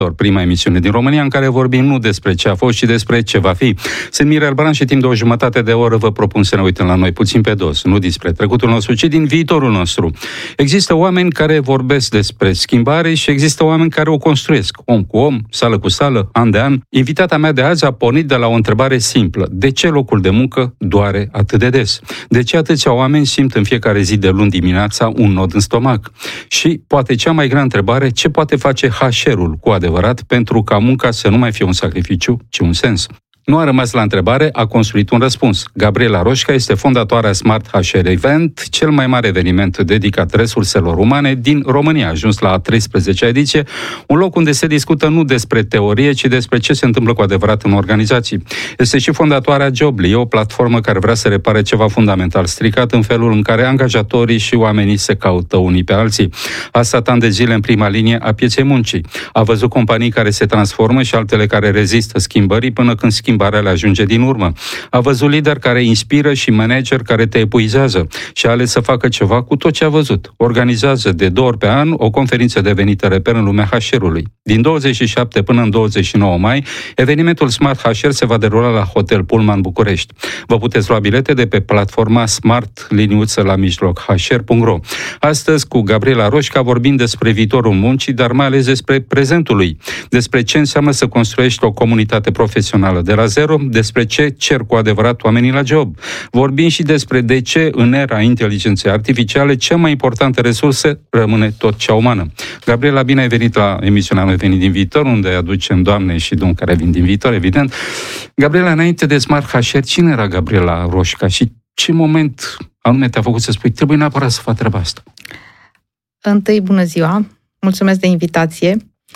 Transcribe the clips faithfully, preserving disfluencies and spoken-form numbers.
Prima emisiune din România în care vorbim nu despre ce a fost, ci despre ce va fi. Sunt Mirel Bran și timp de o jumătate de oră vă propun să ne uităm la noi puțin pe dos, nu despre trecutul nostru, ci din viitorul nostru. Există oameni care vorbesc despre schimbare și există oameni care o construiesc, om cu om, sală cu sală, an de an. Invitata mea de azi a pornit de la o întrebare simplă. De ce locul de muncă doare atât de des? De ce atâția oameni simt în fiecare zi de luni dimineața un nod în stomac? Și poate cea mai grea întrebare, ce poate face H R-ul cu adevărat pentru ca munca să nu mai fie un sacrificiu, ci un sens? Nu a rămas la întrebare, a construit un răspuns. Gabriela Roșca este fondatoarea Smart H R Event, cel mai mare eveniment dedicat resurselor umane din România. A ajuns la a treisprezecea ediție, un loc unde se discută nu despre teorie, ci despre ce se întâmplă cu adevărat în organizații. Este și fondatoarea Jobly, o platformă care vrea să repare ceva fundamental stricat în felul în care angajatorii și oamenii se caută unii pe alții. A stat ani de zile în prima linie a pieței muncii. A văzut companii care se transformă și altele care rezistă schimbării până când schimbarea le ajunge din urmă. A văzut lider care inspiră și manager care te epuizează și a ales să facă ceva cu tot ce a văzut. Organizează de două ori pe an o conferință devenită reper în lumea H R-ului. Din douăzeci și șapte până în douăzeci și nouă mai, evenimentul Smart H R se va derula la Hotel Pullman București. Vă puteți lua bilete de pe platforma smart liniuță la mijloc h r punct r o. Astăzi, cu Gabriela Roșca, vorbim despre viitorul muncii, dar mai ales despre prezentul lui, despre ce înseamnă să construiești o comunitate profesională de la zero, despre ce cer cu adevărat oamenii la job. Vorbim și despre de ce în era inteligenței artificiale cea mai importantă resursă rămâne tot cea umană. Gabriela, bine ai venit la emisiunea Noi venit din viitor, unde aducem doamne și domni care vin din viitor, evident. Gabriela, înainte de Smart H R, cine era Gabriela Roșca și ce moment anume te-a făcut să spui trebuie neapărat să fac treaba asta? Întâi, bună ziua! Mulțumesc de invitație!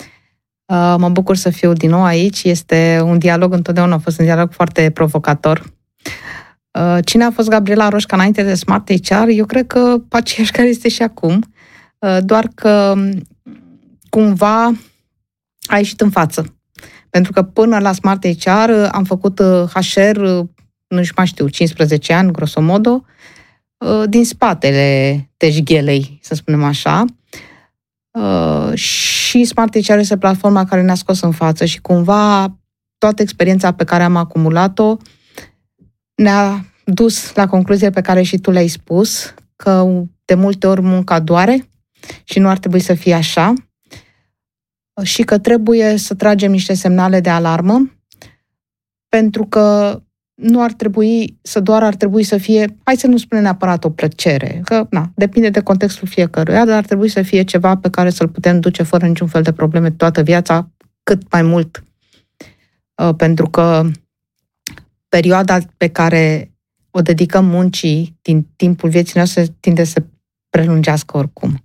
Mă bucur să fiu din nou aici. Este un dialog, întotdeauna a fost un dialog foarte provocator. Cine a fost Gabriela Roșca înainte de Smart H R? Eu cred că aceeași care este și acum, doar că cumva a ieșit în față. Pentru că până la Smart H R am făcut H R, nu mai știu, cincisprezece ani, grosomodo, din spatele teșghelei, să spunem așa. Uh, și Smart H R este platforma care ne-a scos în față și cumva toată experiența pe care am acumulat-o ne-a dus la concluzie pe care și tu le-ai spus, că de multe ori munca doare și nu ar trebui să fie așa și că trebuie să tragem niște semnale de alarmă, pentru că nu ar trebui să doar ar trebui să fie, hai să nu spunem neapărat o plăcere, că na, depinde de contextul fiecăruia, dar ar trebui să fie ceva pe care să-l putem duce fără niciun fel de probleme toată viața, cât mai mult. Pentru că perioada pe care o dedicăm muncii din timpul vieții noastre tinde să prelungească oricum.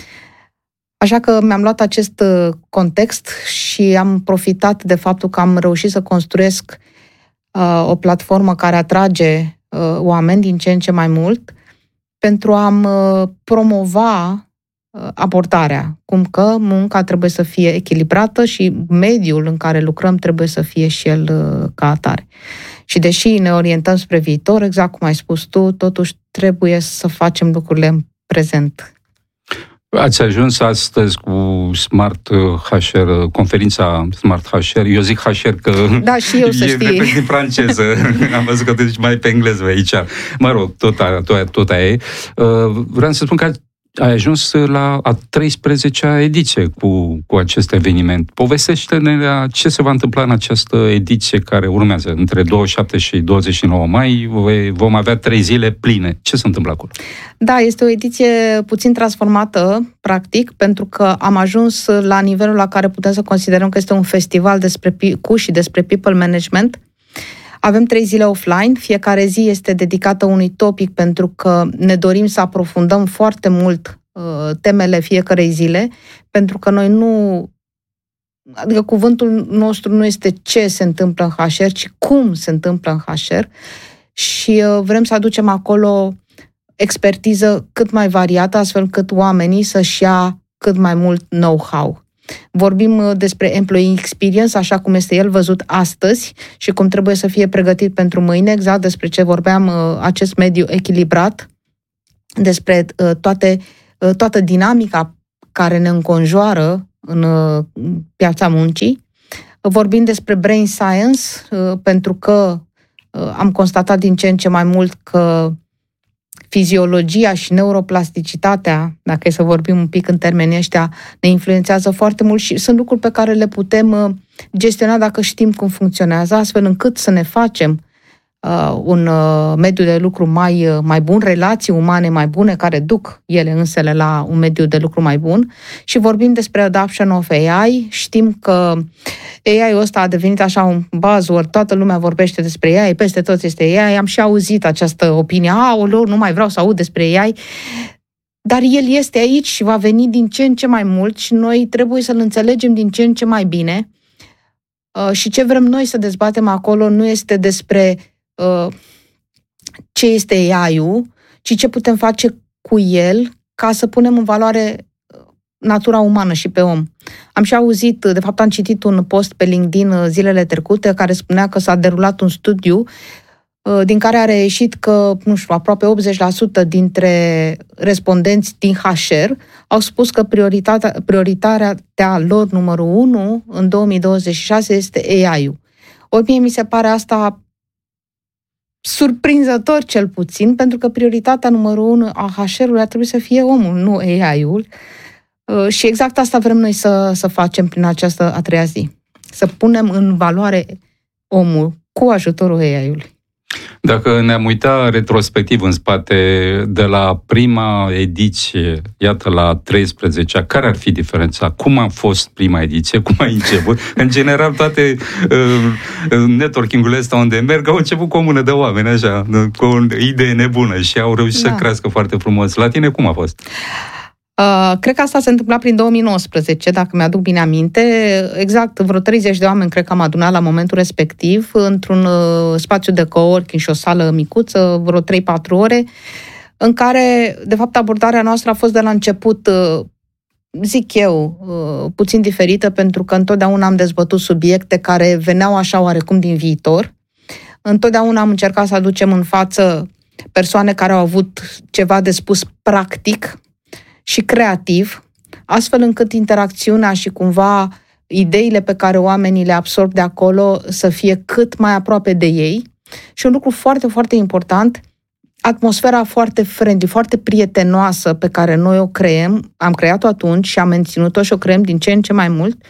Așa că mi-am luat acest context și am profitat de faptul că am reușit să construiesc o platformă care atrage oameni din ce în ce mai mult pentru a promova abordarea, cum că munca trebuie să fie echilibrată și mediul în care lucrăm trebuie să fie și el ca atare. Și deși ne orientăm spre viitor, exact cum ai spus tu, totuși trebuie să facem lucrurile în prezent. Ați ajuns astăzi cu Smart H R, conferința Smart H R. Eu zic H R că da, și eu să e știi. repet din franceză. Am văzut că te zici mai pe engleză aici. Mă rog, tot aia, tot, tot aia e. Vreau să spun că ai ajuns la a treisprezecea ediție cu, cu acest eveniment. Povestește-ne la ce se va întâmpla în această ediție care urmează. Între douăzeci și șapte și douăzeci și nouă mai vom avea trei zile pline. Ce se întâmplă acolo? Da, este o ediție puțin transformată, practic, pentru că am ajuns la nivelul la care putem să considerăm că este un festival despre, cu și despre people management. Avem trei zile offline, fiecare zi este dedicată unui topic pentru că ne dorim să aprofundăm foarte mult uh, temele fiecarei zile, pentru că noi nu... Adică cuvântul nostru nu este ce se întâmplă în H R, ci cum se întâmplă în H R și uh, vrem să aducem acolo expertiză cât mai variată, astfel încât oamenii să-și ia cât mai mult know-how. Vorbim despre employee experience, așa cum este el văzut astăzi și cum trebuie să fie pregătit pentru mâine, exact despre ce vorbeam, acest mediu echilibrat, despre toate, toată dinamica care ne înconjoară în piața muncii. Vorbim despre brain science, pentru că am constatat din ce în ce mai mult că fiziologia și neuroplasticitatea, dacă e să vorbim un pic în termenii ăștia, ne influențează foarte mult și sunt lucruri pe care le putem gestiona dacă știm cum funcționează, astfel încât să ne facem uh, un uh, mediu de lucru mai, uh, mai bun, relații umane mai bune, care duc ele însele la un mediu de lucru mai bun. Și vorbim despre adoption of A I. Știm că A I-ul ăsta a devenit așa un buzzword, toată lumea vorbește despre A I, peste tot este A I, am și auzit această opinie, aoleu, nu mai vreau să aud despre A I, dar el este aici și va veni din ce în ce mai mult și noi trebuie să-l înțelegem din ce în ce mai bine. Uh, și ce vrem noi să dezbatem acolo nu este despre uh, ce este A I-ul, ci ce putem face cu el ca să punem în valoare natura umană și pe om. Am și auzit, de fapt am citit un post pe LinkedIn zilele trecute care spunea că s-a derulat un studiu din care a reieșit că, nu știu, aproape optzeci la sută dintre respondenți din H R au spus că prioritatea, prioritatea lor numărul unu în două mii douăzeci și șase este A I-ul. Ori mie mi se pare asta surprinzător cel puțin, pentru că prioritatea numărul unu a H R-ului ar trebui să fie omul, nu A I-ul. Și exact asta vrem noi să, să facem prin această a treia zi. Să punem în valoare omul cu ajutorul A I-ului. Dacă ne-am uitat retrospectiv în spate de la prima ediție, iată la treisprezecea, care ar fi diferența? Cum a fost prima ediție? Cum a început? În general, toate uh, networking-urile astea unde merg au început cu o mână de oameni, așa, cu o idee nebună și au reușit da. să crească foarte frumos. La tine cum a fost? Uh, cred că asta s-a întâmplat prin două mii nouăsprezece, dacă mi-aduc bine aminte. Exact, vreo treizeci de oameni cred că am adunat la momentul respectiv într-un uh, spațiu de coworking și o sală micuță, vreo trei patru ore, în care, de fapt, abordarea noastră a fost de la început, uh, zic eu, uh, puțin diferită, pentru că întotdeauna am dezbătut subiecte care veneau așa oarecum din viitor. Întotdeauna am încercat să aducem în față persoane care au avut ceva de spus practic și creativ, astfel încât interacțiunea și cumva ideile pe care oamenii le absorb de acolo să fie cât mai aproape de ei. Și un lucru foarte, foarte important, atmosfera foarte friendly, foarte prietenoasă pe care noi o creăm, am creat-o atunci și am menținut-o și o creăm din ce în ce mai mult,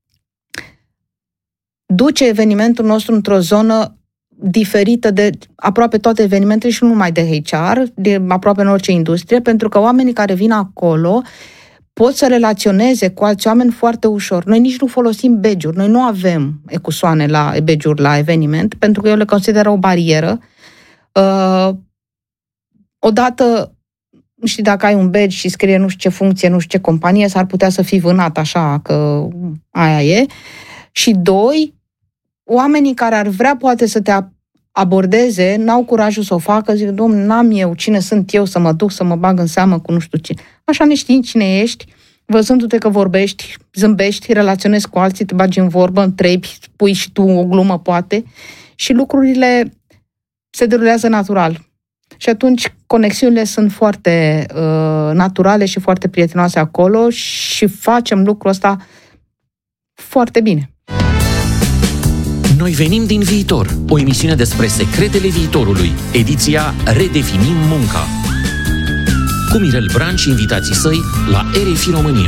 duce evenimentul nostru într-o zonă diferită de aproape toate evenimentele și nu numai de H R, de aproape în orice industrie, pentru că oamenii care vin acolo pot să relaționeze cu alți oameni foarte ușor. Noi nici nu folosim badge-uri, noi nu avem ecusoane la badge-uri la eveniment, pentru că eu le consider o barieră. Uh, odată, știi, dacă ai un badge și scrie nu știu ce funcție, nu știu ce companie, s-ar putea să fii vânat așa, că aia e. Și doi, oamenii care ar vrea poate să te abordeze, n-au curajul să o facă, zic, dom'le, n-am eu, cine sunt eu să mă duc, să mă bag în seamă cu nu știu ce. Așa neștiind cine ești, văzându-te că vorbești, zâmbești, relaționezi cu alții, te bagi în vorbă, întrebi, pui și tu o glumă poate și lucrurile se derulează natural. Și atunci conexiunile sunt foarte uh, naturale și foarte prietenoase acolo și facem lucrul ăsta foarte bine. Noi venim din viitor, o emisiune despre secretele viitorului, ediția Redefinim munca. Cu Mirel Bran și invitații săi la R F I România.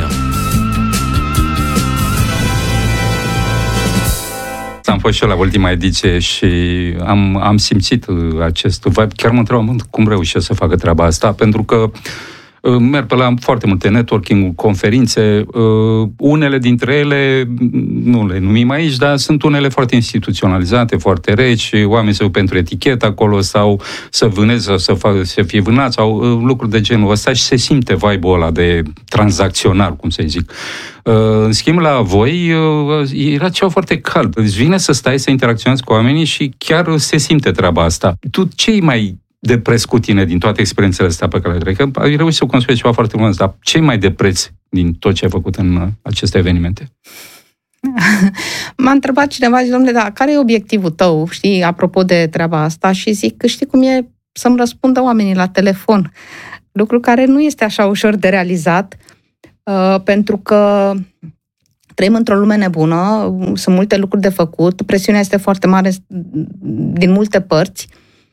Am fost și eu la ultima ediție și am, am simțit acest vibe. Chiar mă întrebam cum reușesc să facă treaba asta, pentru că merg pe la foarte multe networking, conferințe, unele dintre ele, nu le numim aici, dar sunt unele foarte instituționalizate, foarte reci, oamenii se duc pentru etichetă acolo sau să vâneze sau să, fac, să fie vânați sau lucruri de genul ăsta și se simte vibe-ul ăla de tranzacțional, cum să zic. În schimb, la voi era ceva foarte cald. Îți vine să stai, să interacționezi cu oamenii și chiar se simte treaba asta. Tu ce mai de preț cu tine din toate experiențele astea pe care le trec? Că ai reușit să construiești ceva foarte frumos, dar ce mai de preț din tot ce ai făcut în aceste evenimente? M-a întrebat cineva, zic, dom'le, dar care e obiectivul tău, știi, apropo de treaba asta? Și zic că știi cum e să-mi răspundă oamenii la telefon. Lucru care nu este așa ușor de realizat. pentru că trăim într-o lume nebună, sunt multe lucruri de făcut, presiunea este foarte mare din multe părți.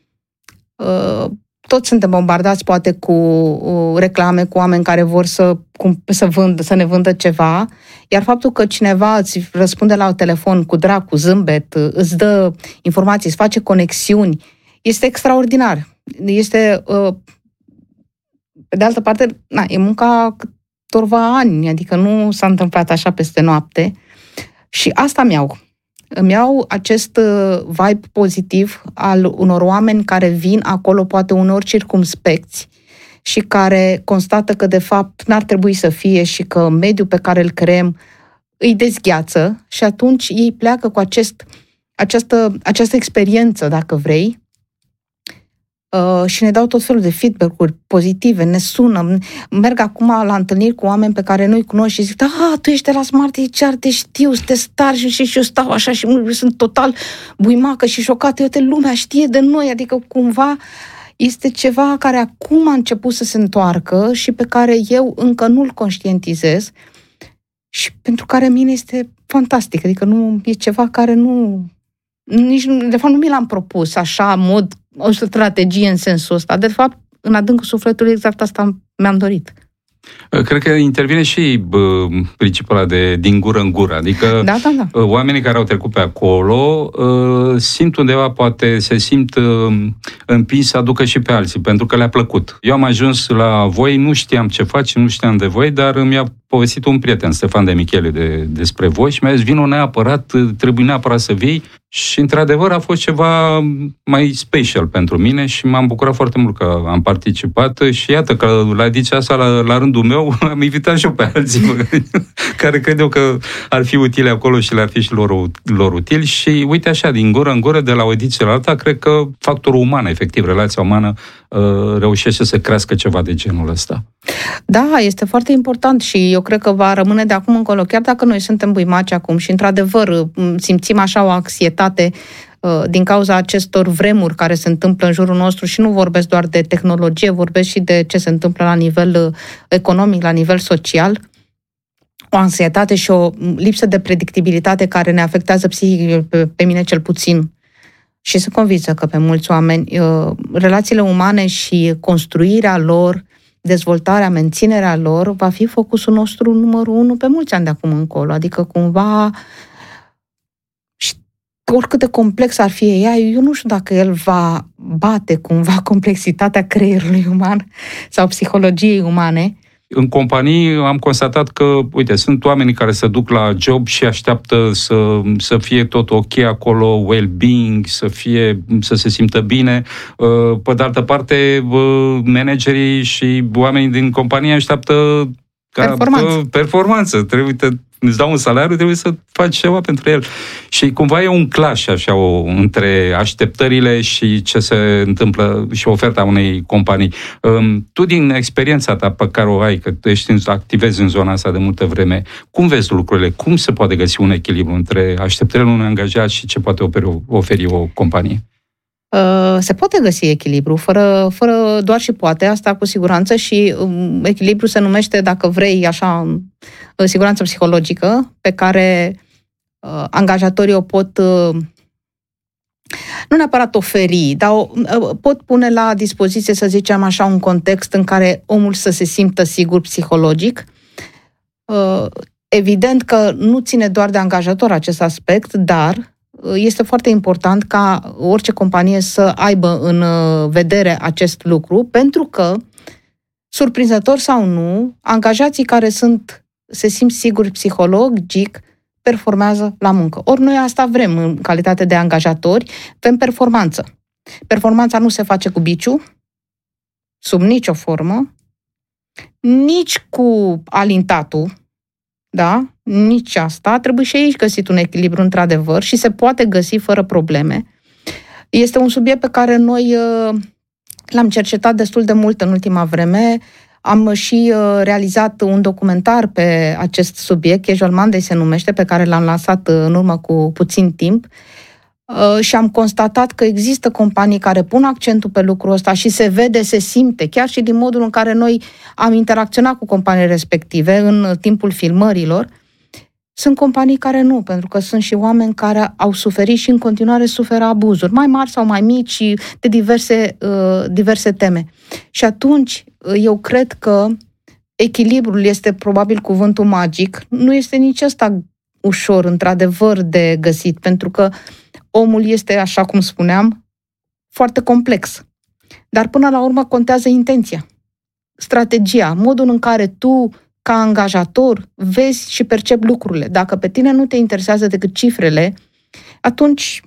Toți suntem bombardați poate cu reclame, cu oameni care vor să, să, vândă, să ne vândă ceva, iar faptul că cineva îți răspunde la telefon cu drag, cu zâmbet, îți dă informații, îți face conexiuni, este extraordinar. Este, pe de altă parte, na, e munca câtorva ani, adică nu s-a întâmplat așa peste noapte și asta mi-au. Îmi iau acest vibe pozitiv al unor oameni care vin acolo poate uneori circumspecți și care constată că de fapt n-ar trebui să fie și că mediul pe care îl creăm îi dezgheață și atunci ei pleacă cu acest, această, această experiență, dacă vrei, și ne dau tot felul de feedback-uri pozitive, ne sună. Merg acum la întâlniri cu oameni pe care nu-i cunosc și zic, da, tu ești de la Smart H R, te știu, sunteți tari și, și eu stau așa și sunt total buimacă și șocată. Uite, lumea știe de noi, adică cumva este ceva care acum a început să se întoarcă și pe care eu încă nu-l conștientizez și pentru care mine este fantastic. Adică nu e ceva care nu... Nici, de fapt, nu mi l-am propus așa, în mod, o strategie în sensul ăsta. De fapt, în adâncul sufletului, exact asta mi-am dorit. Cred că intervine și bă, principiul ăla de din gură în gură. Adică da, da, da. oamenii care au trecut pe acolo simt undeva, poate se simt împins să aducă și pe alții, pentru că le-a plăcut. Eu am ajuns la voi, nu știam ce faci, nu știam de voi, dar mi-a povestit un prieten, Stefan de Michele, de, despre voi și mi-a zis, vino neapărat, trebuie neapărat să vii. Și, într-adevăr, a fost ceva mai special pentru mine și m-am bucurat foarte mult că am participat și iată că la ediția asta, la, la rândul meu, am invitat și eu pe alții care cred eu că ar fi utile acolo și le-ar fi și lor, lor util și, uite așa, din gură în gură, de la o ediție la alta, cred că factorul uman, efectiv, relația umană, reușește să crească ceva de genul ăsta. Da, este foarte important și eu cred că va rămâne de acum încolo, chiar dacă noi suntem buimaci acum și, într-adevăr, simțim așa o anxietate din cauza acestor vremuri care se întâmplă în jurul nostru și nu vorbesc doar de tehnologie, vorbesc și de ce se întâmplă la nivel economic, la nivel social, o anxietate și o lipsă de predictibilitate care ne afectează psihic, pe, pe mine cel puțin. Și sunt convinsă că pe mulți oameni, relațiile umane și construirea lor, dezvoltarea, menținerea lor, va fi focusul nostru numărul unu pe mulți ani de acum încolo. Adică cumva, și oricât de complex ar fi ea, eu nu știu dacă el va bate cumva complexitatea creierului uman sau psihologiei umane. În companii am constatat că, uite, sunt oamenii care se duc la job și așteaptă să, să fie tot ok acolo, well-being, să fie, să se simtă bine. Pe de altă parte, managerii și oamenii din companie așteaptă ca performanță. performanță. Trebuie, îți dau un salariu, trebuie să faci ceva pentru el. Și cumva e un clash așa o, între așteptările și ce se întâmplă și oferta unei companii. Um, tu, din experiența ta pe care o ai, că tu ești, activezi în zona asta de multă vreme, cum vezi lucrurile? Cum se poate găsi un echilibru între așteptările unui angajat și ce poate oferi, oferi o companie? Se poate găsi echilibru, fără, fără doar și poate, asta cu siguranță și um, echilibru se numește, dacă vrei, așa, siguranță psihologică, pe care uh, angajatorii o pot uh, nu neapărat oferi, dar o, uh, pot pune la dispoziție, să zicem așa, un context în care omul să se simtă sigur psihologic. Uh, evident că nu ține doar de angajator acest aspect, dar este foarte important ca orice companie să aibă în vedere acest lucru, pentru că, surprinzător sau nu, angajații care sunt, se simt siguri psihologic, performează la muncă. Ori noi asta vrem în calitate de angajatori, vrem performanță. Performanța nu se face cu biciu, sub nicio formă, nici cu alintatul, da? Nici asta. Trebuie și aici găsit un echilibru, într-adevăr, și se poate găsi fără probleme. Este un subiect pe care noi l-am cercetat destul de mult în ultima vreme. Am și realizat un documentar pe acest subiect, Casual Monday se numește, pe care l-am lansat în urmă cu puțin timp. și am constatat că există companii care pun accentul pe lucrul ăsta și se vede, se simte, chiar și din modul în care noi am interacționat cu companiile respective în timpul filmărilor. Sunt companii care nu, pentru că sunt și oameni care au suferit și în continuare suferă abuzuri, mai mari sau mai mici, de diverse, uh, diverse teme. Și atunci, eu cred că echilibrul este probabil cuvântul magic. Nu este nici ăsta ușor, într-adevăr, de găsit, pentru că omul este, așa cum spuneam, foarte complex. Dar până la urmă contează intenția, strategia, modul în care tu, ca angajator, vezi și percepi lucrurile. Dacă pe tine nu te interesează decât cifrele, atunci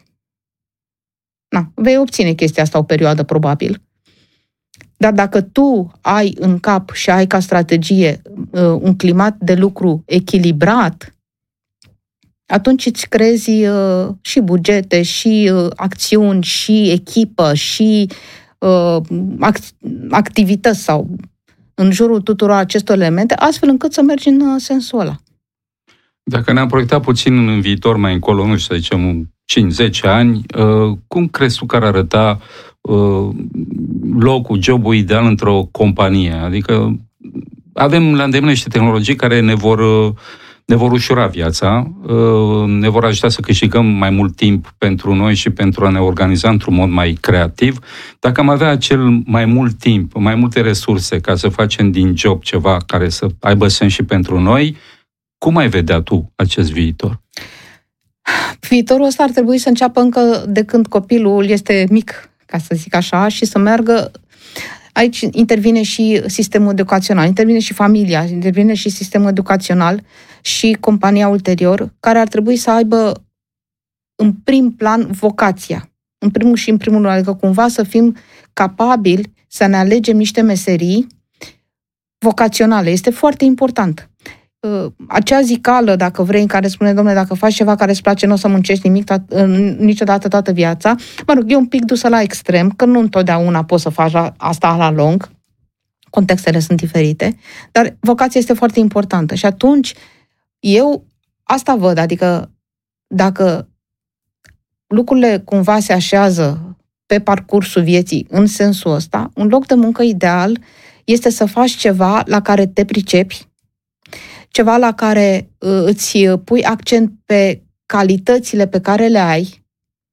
na, vei obține chestia asta o perioadă, probabil. Dar dacă tu ai în cap și ai ca strategie uh, un climat de lucru echilibrat, atunci îți creezi uh, și bugete, și uh, acțiuni, și echipă, și uh, act- activități sau în jurul tuturor acestor elemente, astfel încât să mergi în uh, sensul ăla. Dacă ne-am proiectat puțin în viitor mai încolo, nu știu, să zicem cinci zece ani, uh, cum crezi tu că ar arăta uh, locul, jobul ideal într-o companie? Adică avem la îndemână niște tehnologii care ne vor... Uh, ne vor ușura viața, ne vor ajuta să câștigăm mai mult timp pentru noi și pentru a ne organiza într-un mod mai creativ. Dacă am avea acel mai mult timp, mai multe resurse ca să facem din job ceva care să aibă sens și pentru noi, cum ai vedea tu acest viitor? Viitorul ăsta ar trebui să înceapă încă de când copilul este mic, ca să zic așa, și să meargă. Aici intervine și sistemul educațional, intervine și familia, intervine și sistemul educațional și compania ulterior, care ar trebui să aibă în prim plan vocația. În primul și în primul rând, adică cumva să fim capabili să ne alegem niște meserii vocaționale. Este foarte important. Acea zicală, dacă vrei, în care spune, domnule, dacă faci ceva care îți place, nu o să muncești nimic to- niciodată toată viața, mă rog, e un pic dusă la extrem, că nu întotdeauna poți să faci asta la lung, contextele sunt diferite, dar vocația este foarte importantă și atunci eu asta văd, adică dacă lucrurile cumva se așează pe parcursul vieții în sensul ăsta, un loc de muncă ideal este să faci ceva la care te pricepi, ceva la care uh, îți pui accent pe calitățile pe care le ai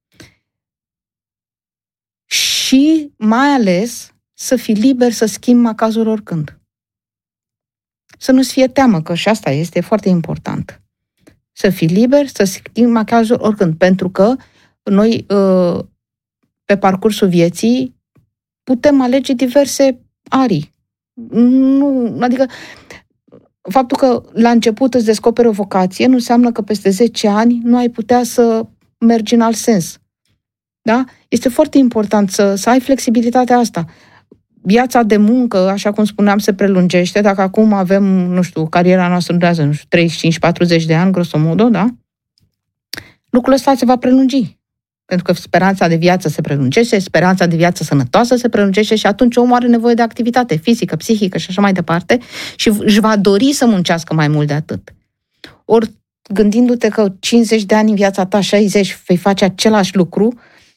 și mai ales să fii liber să schimbi macazul oricând. Să nu-ți fie teamă, că și asta este foarte important. Să fii liber să schimbi macazul oricând, pentru că noi uh, pe parcursul vieții putem alege diverse arii. Nu, adică faptul că la început îți descoperi o vocație nu înseamnă că peste zece ani nu ai putea să mergi în alt sens. Da? Este foarte important să, să ai flexibilitatea asta. Viața de muncă, așa cum spuneam, se prelungește. Dacă acum avem, nu știu, cariera noastră durează, nu știu, treizeci și cinci patruzeci de ani, grosomodo, da? Lucrul ăsta se va prelungi. Pentru că speranța de viață se prelungește, speranța de viață sănătoasă se prelungește și atunci omul are nevoie de activitate fizică, psihică și așa mai departe și își va dori să muncească mai mult de atât. Ori gândindu-te că cincizeci de ani în viața ta, șaizeci, vei face același lucru.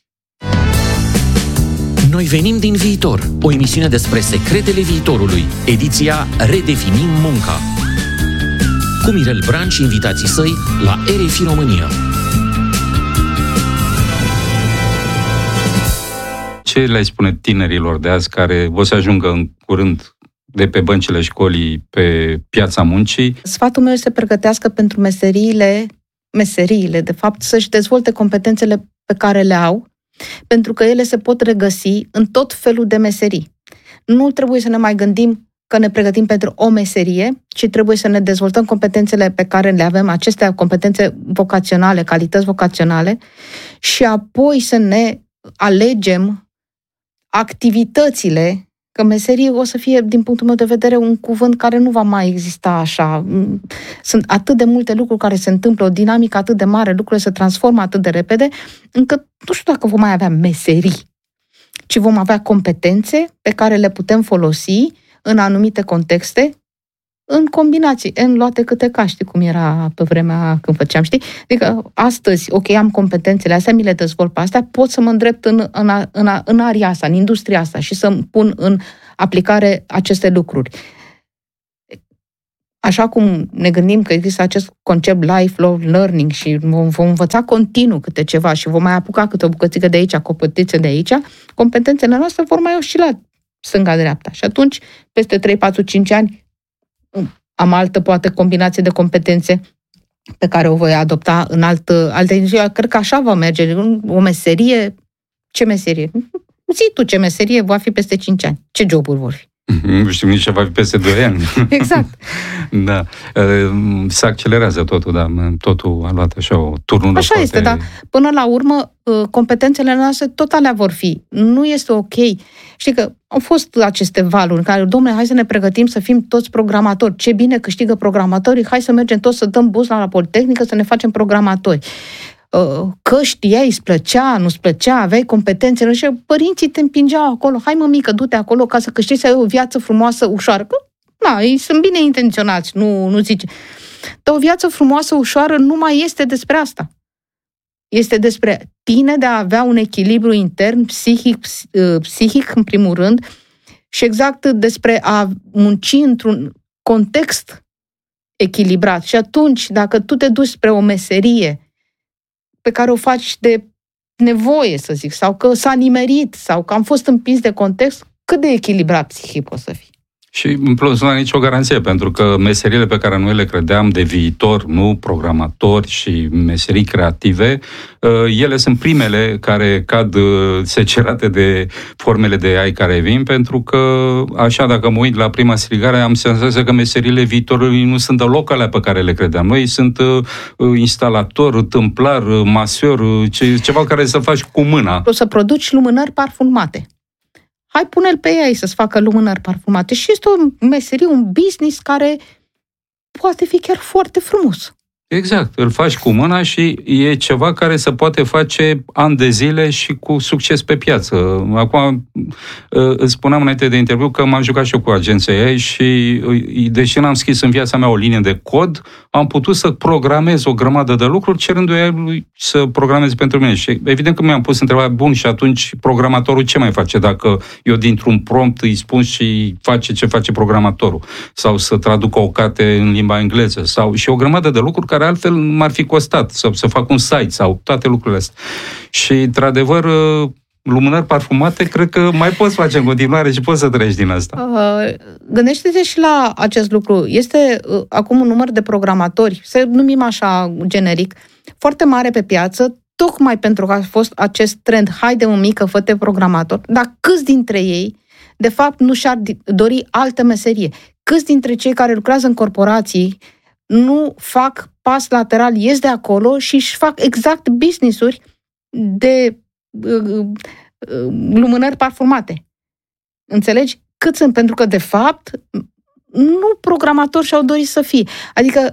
Noi venim din viitor, o emisiune despre secretele viitorului, ediția Redefinim munca. Cu Mirel Bran și invitații săi la R F I România. Ce le-ai spune tinerilor de azi care o să ajungă în curând de pe băncile școlii pe piața muncii? Sfatul meu este să pregătească pentru meseriile, meseriile, de fapt, să-și dezvolte competențele pe care le au, pentru că ele se pot regăsi în tot felul de meserii. Nu trebuie să ne mai gândim că ne pregătim pentru o meserie, ci trebuie să ne dezvoltăm competențele pe care le avem, acestea competențe vocaționale, calități vocaționale, și apoi să ne alegem activitățile, că meserie o să fie, din punctul meu de vedere, un cuvânt care nu va mai exista așa. Sunt atât de multe lucruri care se întâmplă, o dinamică atât de mare, lucrurile se transformă atât de repede, încât nu știu dacă vom mai avea meserii, ci vom avea competențe pe care le putem folosi în anumite contexte, în combinații, în luate câte ca, știi cum era pe vremea când făceam, știi? Adică astăzi, ok, am competențele astea, mi le dezvolt pe astea, pot să mă îndrept în, în, în, în aria asta, în industria asta și să pun în aplicare aceste lucruri. Așa cum ne gândim că există acest concept lifelong learning și vom, vom învăța continuu câte ceva și vom mai apuca câte o bucățică de aici, competențe de aici, competențele noastre vor mai oscila stânga-dreapta. Și atunci, peste trei, patru, cinci ani, am altă, poate, combinație de competențe pe care o voi adopta în altă, alte industrie. Cred că așa va merge. O meserie, ce meserie? Zi tu ce meserie va fi peste cinci ani. Ce joburi vor fi? Nu știu nici ce va fi peste doi ani. Exact. Da. Se accelerează totul, da. Totul a luat așa o turnură. Așa foarte... este, dar până la urmă competențele noastre tot alea vor fi. Nu este ok. Știi că au fost aceste valuri în care, domnule, hai să ne pregătim să fim toți programatori. Ce bine câștigă programatorii, hai să mergem toți să dăm buz la Politehnică să ne facem programatori. Că știai, îți plăcea, nu-ți plăcea, aveai competențe, și părinții te împingeau acolo, hai mămică, du-te acolo ca să câștigi, să ai o viață frumoasă, ușoară. Că, na, ei sunt bine intenționați, nu, nu zice. Dar o viață frumoasă, ușoară nu mai este despre asta. Este despre tine de a avea un echilibru intern, psihic, psihic în primul rând, și exact despre a munci într-un context echilibrat. Și atunci, dacă tu te duci spre o meserie pe care o faci de nevoie, să zic, sau că s-a nimerit, sau că am fost împins de context, cât de echilibrat psihic poți să fii. Și în plus nu are nicio garanție, pentru că meseriile pe care noi le credeam de viitor, nu programatori și meserii creative, ele sunt primele care cad secerate de formele de A I care vin, pentru că, așa, dacă mă uit la prima strigare, am senzația că meseriile viitorului nu sunt deloc alea pe care le credeam. Noi sunt instalator, tâmplar, masior, ceva care să faci cu mâna. O să produci lumânări parfumate. Hai, pune-l pe ei să-ți facă lumânări parfumate. Și este o meserie, un business care poate fi chiar foarte frumos. Exact, îl faci cu mâna și e ceva care se poate face ani de zile și cu succes pe piață. Acum, îți spuneam înainte de interviu că m-am jucat și eu cu agenția ei și, deși n-am scris în viața mea o linie de cod, am putut să programez o grămadă de lucruri cerându-i lui să programeze pentru mine. Și evident că mi-am pus întrebarea, bun, și atunci programatorul ce mai face dacă eu dintr-un prompt îi spun și face ce face programatorul? Sau să traducă o carte în limba engleză? Sau și o grămadă de lucruri care altfel m-ar fi costat, sau să fac un site, sau toate lucrurile astea. Și, într-adevăr, lumânări parfumate, cred că mai poți face în continuare și poți să treci din asta. Uh, gândește-te și la acest lucru. Este uh, acum un număr de programatori, să numim așa generic, foarte mare pe piață, tocmai pentru că a fost acest trend, haide un mică, fă-te programator, dar câți dintre ei, de fapt, nu și-ar dori altă meserie? Câți dintre cei care lucrează în corporații nu fac pas lateral, ies de acolo și își fac exact business-uri de uh, uh, lumânări parfumate. Înțelegi? Cât sunt? Pentru că, de fapt, nu programatori și-au dorit să fie. Adică,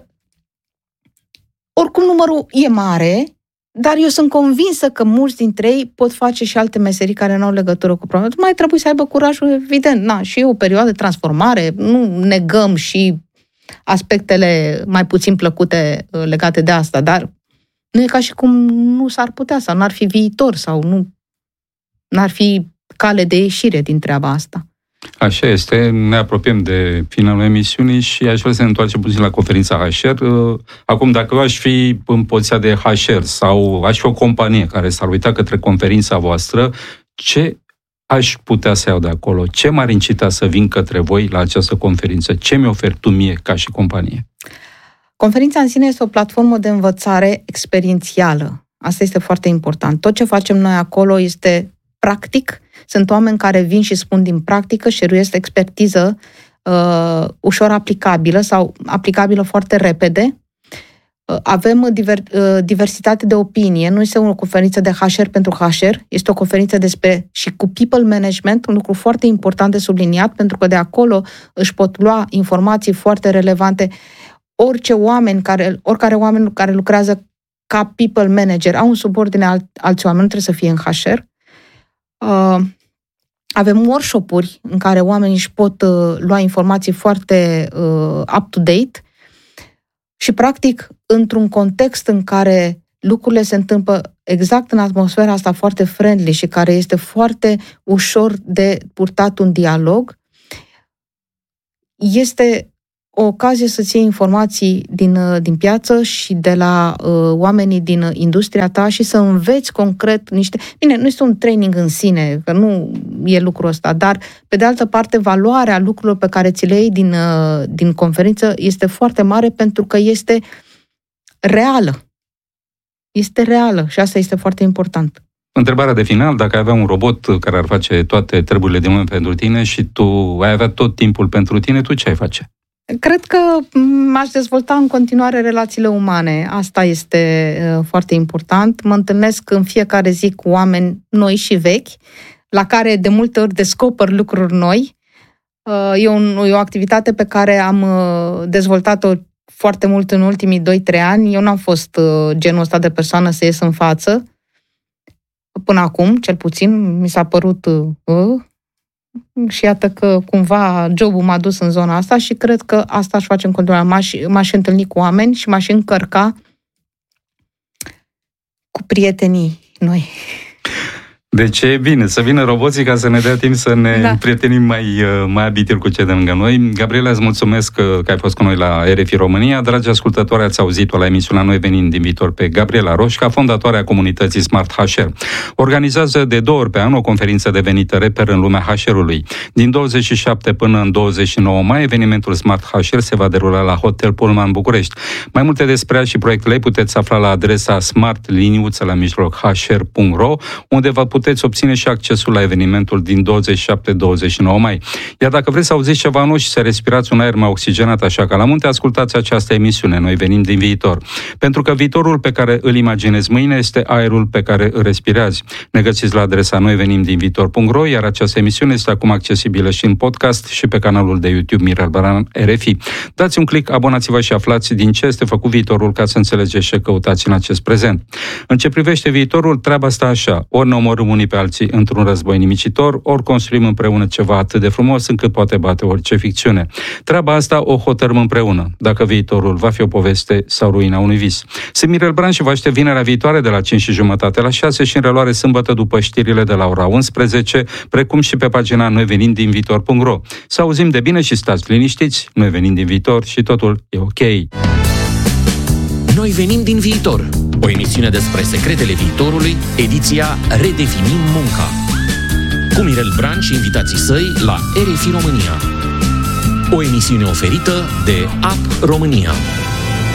oricum numărul e mare, dar eu sunt convinsă că mulți dintre ei pot face și alte meserii care nu au legătură cu programatul. Mai trebuie să aibă curajul, evident. Na, și e o perioadă de transformare, nu negăm și aspectele mai puțin plăcute legate de asta, dar nu e ca și cum nu s-ar putea sau n-ar fi viitor sau nu n-ar fi cale de ieșire din treaba asta. Așa este, ne apropiem de finalul emisiunii și aș vrea să ne întoarcem puțin la conferința H R. Acum, dacă eu aș fi în poziția de H R sau aș fi o companie care s-ar uita către conferința voastră, ce aș putea să iau de acolo? Ce m-ar incita să vin către voi la această conferință? Ce mi oferi tu mie ca și companie? Conferința în sine este o platformă de învățare experiențială. Asta este foarte important. Tot ce facem noi acolo este practic. Sunt oameni care vin și spun din practică, șeruiesc expertiză uh, ușor aplicabilă sau aplicabilă foarte repede. Avem diver, diversitate de opinie, nu este o conferință de H R pentru H R, este o conferință despre și cu people management, un lucru foarte important de subliniat, pentru că de acolo își pot lua informații foarte relevante. Orice oameni care, oricare oameni care lucrează ca people manager au în subordine alt, alți oameni, nu trebuie să fie în H R. Uh, Avem workshop-uri în care oamenii își pot uh, lua informații foarte uh, up-to-date și, practic, într-un context în care lucrurile se întâmplă exact în atmosfera asta foarte friendly și care este foarte ușor de purtat un dialog, este o ocazie să-ți iei informații din, din piață și de la uh, oamenii din industria ta și să înveți concret niște... Bine, nu este un training în sine, că nu e lucrul ăsta, dar, pe de altă parte, valoarea lucrurilor pe care ți le iei din, uh, din conferință este foarte mare pentru că este reală. Este reală și asta este foarte important. Întrebarea de final, dacă ai avea un robot care ar face toate treburile din lume pentru tine și tu ai avea tot timpul pentru tine, tu ce ai face? Cred că m-aș dezvolta în continuare relațiile umane. Asta este uh, foarte important. Mă întâlnesc în fiecare zi cu oameni noi și vechi, la care de multe ori descoper lucruri noi. Uh, e, un, e o activitate pe care am uh, dezvoltat-o foarte mult în ultimii doi trei ani. Eu n-am fost uh, genul ăsta de persoană să ies în față. Până acum, cel puțin, mi s-a părut... Uh, și iată că cumva jobul m-a dus în zona asta și cred că asta aș face în continuare. M-aș, m-aș întâlni cu oameni și m-aș încărca cu prietenii noi. Deci e bine să vină roboții ca să ne dea timp să ne da. prietenim mai, mai abitir cu cei de lângă noi. Gabriela, îți mulțumesc că, că ai fost cu noi la R F I România. Dragi ascultători, ați auzit-o la emisiunea Noi Venim din Viitor pe Gabriela Roșca, fondatoarea comunității Smart H R. Organizează de două ori pe an o conferință devenită reper în lumea H R-ului. Din douăzeci și șapte până în douăzeci și nouă mai, evenimentul Smart H R se va derula la Hotel Pullman București. Mai multe despre ea și proiectele puteți afla la adresa smart liniuță la mijloc h r punct r o, unde vă puteți obține și accesul la evenimentul din douăzeci și șapte douăzeci și nouă mai. Iar dacă vreți să auziți ceva nou și să respirați un aer mai oxigenat așa ca la munte, ascultați această emisiune. Noi venim din viitor. Pentru că viitorul pe care îl imaginezi mâine este aerul pe care îl respirați. Ne găsiți la adresa noi venim din viitor punct r o, iar această emisiune este acum accesibilă și în podcast și pe canalul de YouTube Mirel Baran R F I. Dați un click, abonați-vă și aflați din ce este făcut viitorul ca să înțelegeți ce căutați în acest prezent. În ce privește viitorul, treaba asta așa. Ori ne omorâm unii pe alții într-un război nimicitor, ori construim împreună ceva atât de frumos încât poate bate orice ficțiune. Treaba asta o hotărâm împreună, dacă viitorul va fi o poveste sau ruina unui vis. Sunt Mirel Bran și vă aștept vinerea viitoare de la cinci și jumătate la șase și în reluare sâmbătă după știrile de la ora unsprezece, precum și pe pagina noi venim din viitor punct r o. Să auzim de bine și stați liniștiți, noi venim din viitor și totul e ok. Noi venim din viitor. O emisiune despre secretele viitorului, ediția Redefinim munca. Cu Mirel Bran și invitații săi la R F I România. O emisiune oferită de App România.